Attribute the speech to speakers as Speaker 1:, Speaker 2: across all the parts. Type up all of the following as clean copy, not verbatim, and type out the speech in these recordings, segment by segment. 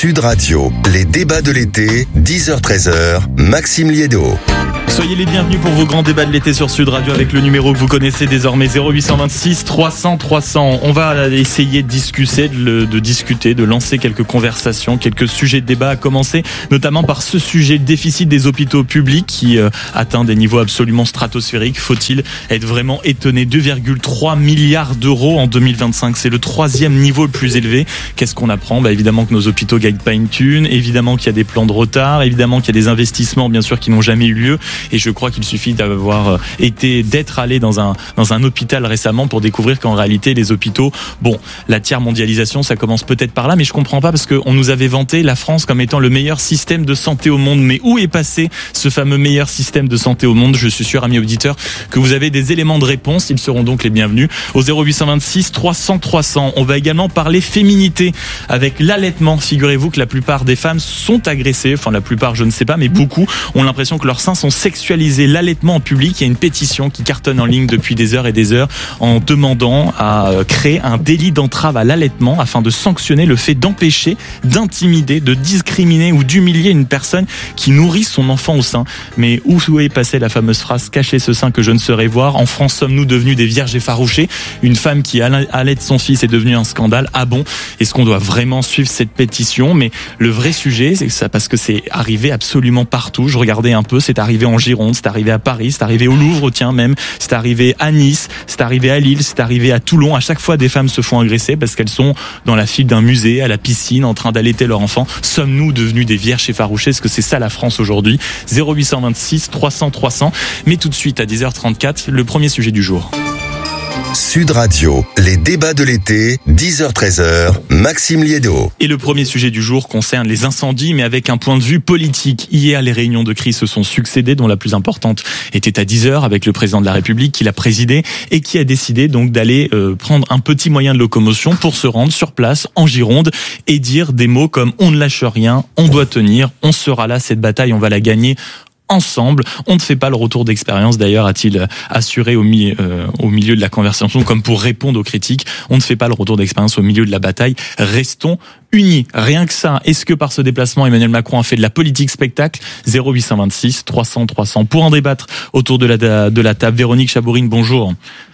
Speaker 1: Sud Radio, les débats de l'été, 10h-13h, Maxime Liédot.
Speaker 2: Soyez les bienvenus pour vos grands débats de l'été sur Sud Radio avec le numéro que vous connaissez désormais, 0826 300 300. On va essayer de discuter, de lancer quelques conversations, quelques sujets de débat à commencer, notamment par ce sujet, le déficit des hôpitaux publics qui atteint des niveaux absolument stratosphériques. Faut-il être vraiment étonné? 2,3 milliards d'euros en 2025, c'est le 3e niveau le plus élevé. Qu'est-ce qu'on apprend? Évidemment que nos hôpitaux gagnent pas une thune, évidemment qu'il y a des plans de retard, évidemment qu'il y a des investissements bien sûr qui n'ont jamais eu lieu. Et je crois qu'il suffit d'être allé dans un hôpital récemment pour découvrir qu'en réalité les hôpitaux, la tiers mondialisation ça commence peut-être par là, mais je comprends pas parce qu'on nous avait vanté la France comme étant le meilleur système de santé au monde. Mais où est passé ce fameux meilleur système de santé au monde? Je suis sûr, amis auditeurs, que vous avez des éléments de réponse. Ils seront donc les bienvenus au 0826 300 300. On va également parler féminité avec l'allaitement. Figurez-vous que la plupart des femmes sont agressées, enfin la plupart je ne sais pas, mais beaucoup ont l'impression que leurs seins sont sexualiser l'allaitement en public. Il y a une pétition qui cartonne en ligne depuis des heures et des heures en demandant à créer un délit d'entrave à l'allaitement afin de sanctionner le fait d'empêcher, d'intimider, de discriminer ou d'humilier une personne qui nourrit son enfant au sein. Mais où est passée la fameuse phrase « Cachez ce sein que je ne saurais voir ». En France, sommes-nous devenus des vierges effarouchées? Une femme qui allaite son fils est devenue un scandale. Ah bon? Est-ce qu'on doit vraiment suivre cette pétition? Mais le vrai sujet, c'est ça, parce que c'est arrivé absolument partout. Je regardais un peu, c'est arrivé en Gironde, c'est arrivé à Paris, c'est arrivé au Louvre, c'est arrivé à Nice, c'est arrivé à Lille, c'est arrivé à Toulon. À chaque fois, des femmes se font agresser parce qu'elles sont dans la file d'un musée, à la piscine, en train d'allaiter leur enfant. Sommes-nous devenus des vierges effarouchées? Est-ce que c'est ça la France aujourd'hui? 0826 300 300. Mais tout de suite, à 10h34, le premier sujet du jour.
Speaker 1: Sud Radio, les débats de l'été, 10h-13h, Maxime Liédot.
Speaker 2: Et le premier sujet du jour concerne les incendies, mais avec un point de vue politique. Hier, les réunions de crise se sont succédées, dont la plus importante était à 10h avec le président de la République qui l'a présidée et qui a décidé donc d'aller prendre un petit moyen de locomotion pour se rendre sur place en Gironde et dire des mots comme « on ne lâche rien, on doit tenir, on sera là, cette bataille, on va la gagner ». Ensemble, on ne fait pas le retour d'expérience, d'ailleurs a-t-il assuré au milieu de la conversation, comme pour répondre aux critiques, on ne fait pas le retour d'expérience au milieu de la bataille, restons unis, rien que ça. Est-ce que par ce déplacement, Emmanuel Macron a fait de la politique spectacle? 0826 300 300. Pour en débattre autour de la table, Véronique Chabourine, bonjour.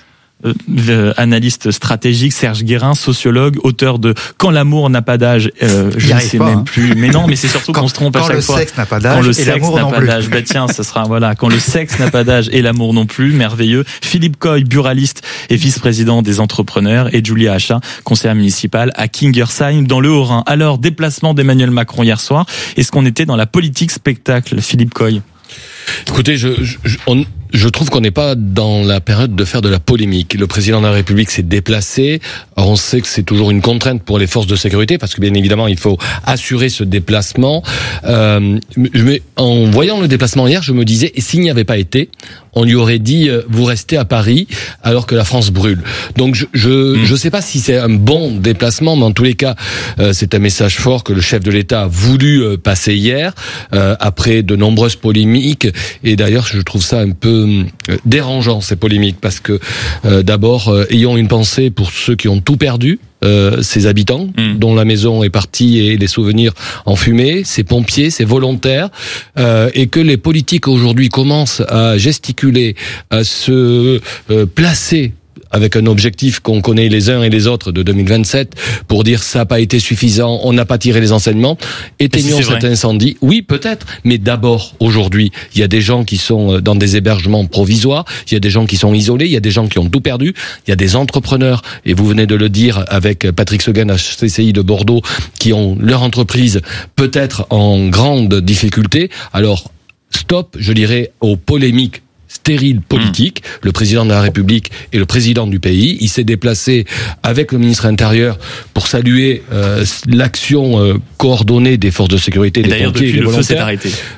Speaker 2: Analyste stratégique, Serge Guérin, sociologue, auteur de Quand l'amour n'a pas d'âge, je ne sais même plus. Mais non, mais c'est surtout qu'on se trompe à chaque fois.
Speaker 3: Quand le sexe n'a pas d'âge et l'amour non plus.
Speaker 2: Tiens, ça sera quand le sexe n'a pas d'âge et l'amour non plus, merveilleux. Philippe Coy, buraliste et vice-président des entrepreneurs, et Julia Achat, conseillère municipale à Kingersheim dans le Haut-Rhin. Alors, déplacement d'Emmanuel Macron hier soir. Est-ce qu'on était dans la politique spectacle, Philippe Coy?
Speaker 4: Écoutez, je trouve qu'on n'est pas dans la période de faire de la polémique. Le président de la République s'est déplacé. Alors on sait que c'est toujours une contrainte pour les forces de sécurité parce que bien évidemment il faut assurer ce déplacement. Mais en voyant le déplacement hier, je me disais, et s'il n'y avait pas été, on lui aurait dit vous restez à Paris alors que la France brûle. Donc je sais pas si c'est un bon déplacement, mais en tous les cas c'est un message fort que le chef de l'État a voulu passer hier après de nombreuses polémiques. Et d'ailleurs je trouve ça un peu dérangeant ces polémiques parce que d'abord ayons une pensée pour ceux qui ont tout perdu. Ces habitants dont la maison est partie et les souvenirs en fumée, ces pompiers, ces volontaires, et que les politiques aujourd'hui commencent à gesticuler, à se placer avec un objectif qu'on connaît les uns et les autres de 2027 pour dire ça n'a pas été suffisant, on n'a pas tiré les enseignements, éteignons cet incendie. Oui, peut-être, mais d'abord, aujourd'hui, il y a des gens qui sont dans des hébergements provisoires, il y a des gens qui sont isolés, il y a des gens qui ont tout perdu, il y a des entrepreneurs, et vous venez de le dire avec Patrick Seguin, HCCI de Bordeaux, qui ont leur entreprise peut-être en grande difficulté. Alors, stop, je dirais, aux polémiques stérile politique. Le président de la République et le président du pays, il s'est déplacé avec le ministre intérieur pour saluer l'action coordonnée des forces de sécurité, des pompiers et des volontaires.
Speaker 2: Le feu s'est arrêté.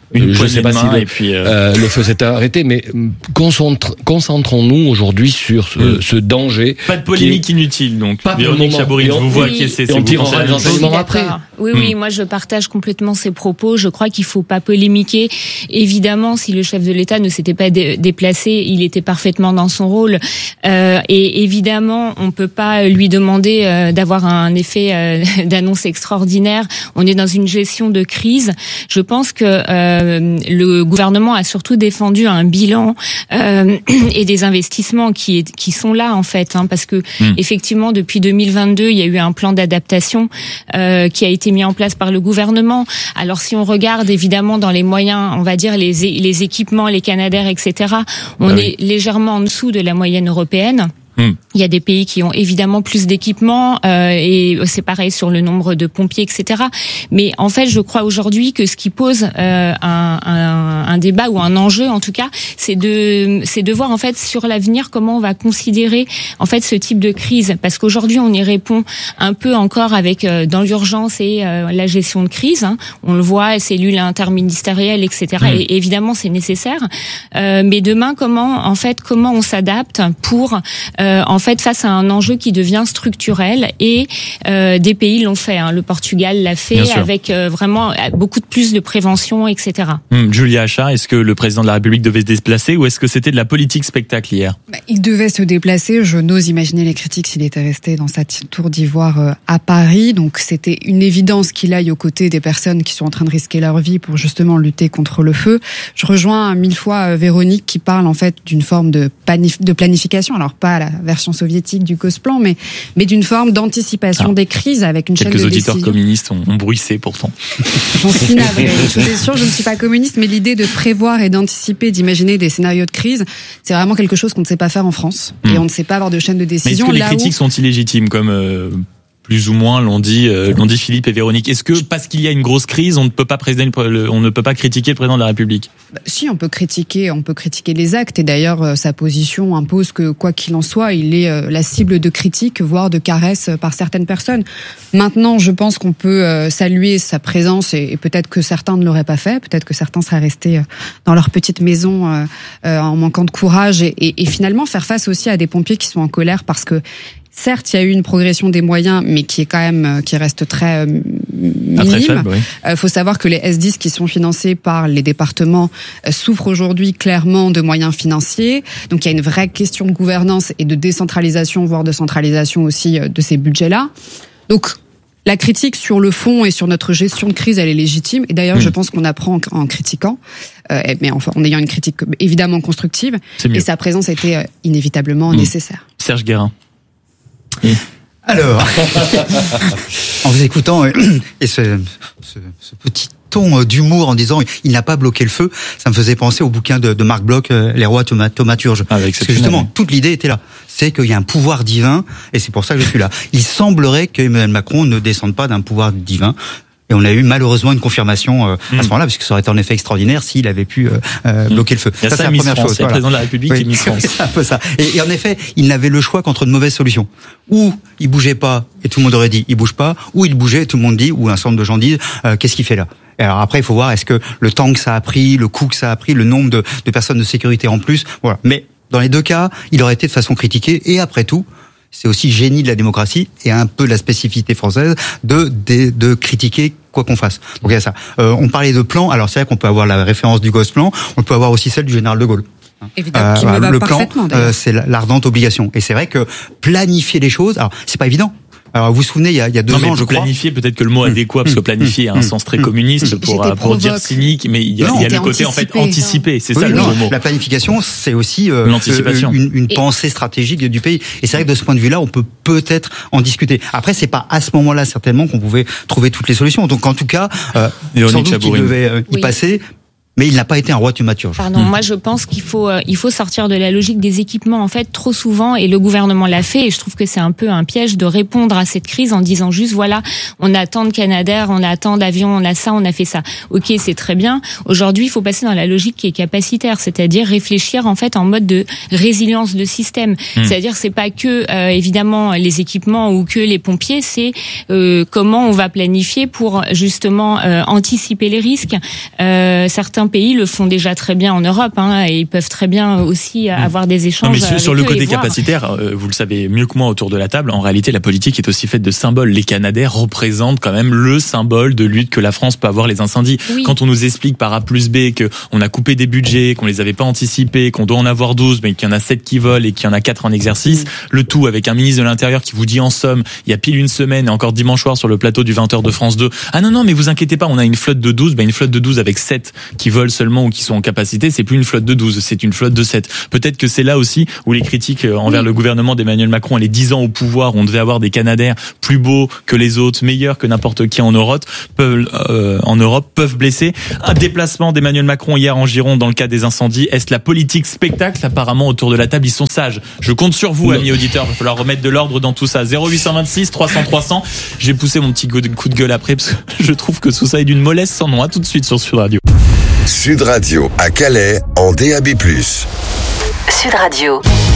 Speaker 4: Je ne sais pas si le feu s'est arrêté, mais concentrons-nous aujourd'hui sur ce danger.
Speaker 2: Pas de polémique inutile, donc. Véronique Chabourine, je vous vois acquiescer.
Speaker 4: On tirera les enseignements après.
Speaker 5: Oui, moi je partage complètement ces propos. Je crois qu'il faut pas polémiquer. Évidemment, si le chef de l'État ne s'était pas déplacé, il était parfaitement dans son rôle. Et évidemment, on peut pas lui demander d'avoir un effet d'annonce extraordinaire. On est dans une gestion de crise. Je pense que le gouvernement a surtout défendu un bilan et des investissements qui sont là en fait, parce que effectivement depuis 2022 il y a eu un plan d'adaptation qui a été mis en place par le gouvernement. Alors si on regarde évidemment dans les moyens, on va dire les équipements, les Canadair, etc., on est légèrement en dessous de la moyenne européenne. Il y a des pays qui ont évidemment plus d'équipements et c'est pareil sur le nombre de pompiers, etc. Mais en fait, je crois aujourd'hui que ce qui pose un débat ou un enjeu, en tout cas, c'est de voir en fait sur l'avenir comment on va considérer en fait ce type de crise. Parce qu'aujourd'hui, on y répond un peu encore avec dans l'urgence et la gestion de crise. On le voit, cellules interministérielles, etc. Et évidemment, c'est nécessaire. Mais demain, comment on s'adapte pour en fait face à un enjeu qui devient structurel et des pays l'ont fait. Le Portugal l'a fait avec vraiment beaucoup de plus de prévention, etc.
Speaker 2: Julia Achard, est-ce que le président de la République devait se déplacer ou est-ce que c'était de la politique spectacle hier ?
Speaker 6: Il devait se déplacer. Je n'ose imaginer les critiques s'il était resté dans sa tour d'ivoire à Paris. Donc c'était une évidence qu'il aille aux côtés des personnes qui sont en train de risquer leur vie pour justement lutter contre le feu. Je rejoins 1000 fois Véronique qui parle en fait d'une forme de planification. Alors pas la version soviétique du Gosplan, mais d'une forme d'anticipation des crises avec une chaîne de décision.
Speaker 2: Quelques auditeurs communistes ont bruissé pourtant.
Speaker 6: J'en suis navrée. C'est sûr, je ne suis pas communiste, mais l'idée de prévoir et d'anticiper, d'imaginer des scénarios de crise, c'est vraiment quelque chose qu'on ne sait pas faire en France. Et on ne sait pas avoir de chaîne de décision.
Speaker 2: Mais est-ce que les critiques sont illégitimes comme plus ou moins l'ont dit Philippe et Véronique. Est-ce que parce qu'il y a une grosse crise, on ne peut pas critiquer le président de la République ?
Speaker 6: Si, on peut critiquer les actes et d'ailleurs sa position impose que quoi qu'il en soit, il est la cible de critiques, voire de caresses par certaines personnes. Maintenant, je pense qu'on peut saluer sa présence et peut-être que certains ne l'auraient pas fait, peut-être que certains seraient restés dans leur petite maison en manquant de courage et finalement faire face aussi à des pompiers qui sont en colère parce que certes, il y a eu une progression des moyens, mais qui reste très minime.
Speaker 2: Très faible, oui.
Speaker 6: Faut savoir que les S10 qui sont financés par les départements souffrent aujourd'hui clairement de moyens financiers. Donc il y a une vraie question de gouvernance et de décentralisation, voire de centralisation aussi de ces budgets-là. Donc la critique sur le fond et sur notre gestion de crise, elle est légitime. Et d'ailleurs, je pense qu'on apprend en critiquant, mais enfin en ayant une critique évidemment constructive. Et sa présence était inévitablement nécessaire.
Speaker 2: Serge Guérin.
Speaker 7: Alors, en vous écoutant et ce petit ton d'humour en disant il n'a pas bloqué le feu, ça me faisait penser au bouquin de Marc Bloch, Les rois thaumaturges. Parce que justement, toute l'idée était là. C'est qu'il y a un pouvoir divin, et c'est pour ça que je suis là. Il semblerait que Emmanuel Macron ne descende pas d'un pouvoir divin. Et on a eu malheureusement une confirmation à ce moment-là, parce que ça aurait été en effet extraordinaire s'il avait pu bloquer le feu.
Speaker 2: Ça, c'est la première chose. C'est le président de la République et Miss France.
Speaker 7: C'est un peu ça. Et en effet, il n'avait le choix qu'entre de mauvaises solutions. Ou il bougeait pas, et tout le monde aurait dit il bouge pas, ou il bougeait, et tout le monde dit, ou un certain nombre de gens disent qu'est-ce qu'il fait là. Et alors après, il faut voir est-ce que le temps que ça a pris, le coût que ça a pris, le nombre de personnes de sécurité en plus. Voilà. Mais dans les deux cas, il aurait été de façon critiquée. Et après tout, c'est aussi génie de la démocratie et un peu la spécificité française de critiquer quoi qu'on fasse. Donc il y a ça. On parlait de plan. Alors c'est vrai qu'on peut avoir la référence du Gosplan. On peut avoir aussi celle du général de Gaulle.
Speaker 6: Évidemment, qui me va
Speaker 7: le
Speaker 6: parfaitement,
Speaker 7: plan, c'est l'ardente obligation. Et c'est vrai que planifier les choses, alors c'est pas évident. Alors vous vous souvenez, il y a 2 ans, je crois.
Speaker 2: Planifier, peut-être que le mot adéquat, parce que planifier a un sens très communiste pour dire cynique, mais il y a le côté en fait anticipé. C'est ça le mot.
Speaker 7: La planification, c'est aussi
Speaker 2: l'anticipation,
Speaker 7: une pensée stratégique du pays. Et c'est vrai que de ce point de vue-là, on peut peut-être en discuter. Après, c'est pas à ce moment-là certainement qu'on pouvait trouver toutes les solutions. Donc en tout cas, sans doute qu'il devait y passer. mais il n'a pas été un roi thaumaturge.
Speaker 5: Pardon, moi je pense qu'il faut sortir de la logique des équipements. En fait, trop souvent, et le gouvernement l'a fait, et je trouve que c'est un peu un piège de répondre à cette crise en disant juste voilà, on a tant de Canadair, on a tant d'avions, on a ça, on a fait ça. Ok, c'est très bien. Aujourd'hui, il faut passer dans la logique qui est capacitaire, c'est-à-dire réfléchir en fait en mode de résilience de système. C'est-à-dire c'est pas que évidemment les équipements ou que les pompiers, c'est comment on va planifier pour justement anticiper les risques. Certains pays le font déjà très bien en Europe, et ils peuvent très bien aussi avoir des échanges.
Speaker 2: Non, mais sur le côté capacitaire, vous le savez mieux que moi autour de la table, en réalité la politique est aussi faite de symboles. Les Canadair représentent quand même le symbole de lutte que la France peut avoir les incendies. Oui. Quand on nous explique par A plus B qu'on a coupé des budgets, qu'on les avait pas anticipés, qu'on doit en avoir 12, mais qu'il y en a 7 qui volent et qu'il y en a 4 en exercice, le tout avec un ministre de l'Intérieur qui vous dit en somme, il y a pile une semaine et encore dimanche soir sur le plateau du 20h de France 2, ah non, mais vous inquiétez pas, on a une flotte de 12, une flotte de 12 avec 7 qui volent seulement ou qui sont en capacité, c'est plus une flotte de 12, c'est une flotte de 7. Peut-être que c'est là aussi où les critiques envers le gouvernement d'Emmanuel Macron, les 10 ans au pouvoir, on devait avoir des Canadair plus beaux que les autres, meilleurs que n'importe qui en Europe, peuvent blesser. Un déplacement d'Emmanuel Macron hier en Gironde dans le cas des incendies. Est-ce la politique spectacle? Apparemment, autour de la table, ils sont sages. Je compte sur vous, amis auditeurs. Il va falloir remettre de l'ordre dans tout ça. 0826 300 300. J'ai poussé mon petit coup de gueule après parce que je trouve que tout ça est d'une mollesse sans nom. À tout de suite sur Sud Radio.
Speaker 1: Sud Radio à Calais en DAB+.
Speaker 8: Sud Radio.